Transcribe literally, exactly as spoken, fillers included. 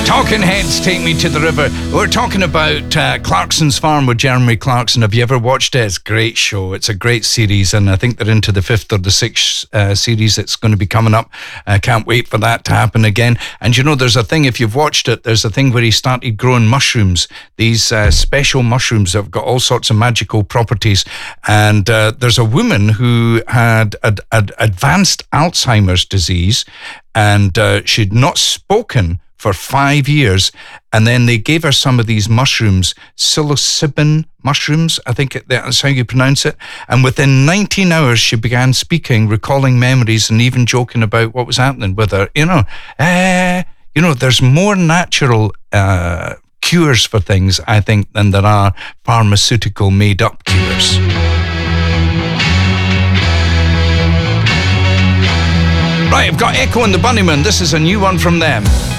Talking Heads, Take Me to the River. We're talking about uh, Clarkson's Farm with Jeremy Clarkson. Have you ever watched it? It's a great show. It's a great series, and I think they're into the fifth or the sixth uh, series that's going to be coming up. I uh, can't wait for that to happen again. And you know, there's a thing, if you've watched it, there's a thing where he started growing mushrooms, these uh, special mushrooms that have got all sorts of magical properties. And uh, there's a woman who had ad- ad- advanced Alzheimer's disease, and uh, she'd not spoken for five years, and then they gave her some of these mushrooms, psilocybin mushrooms, I think that's how you pronounce it, and within nineteen hours she began speaking, recalling memories, and even joking about what was happening with her. You know, uh, you know, there's more natural uh, cures for things, I think, than there are pharmaceutical made-up cures. Right, I've got Echo and the Bunnymen. This is a new one from them.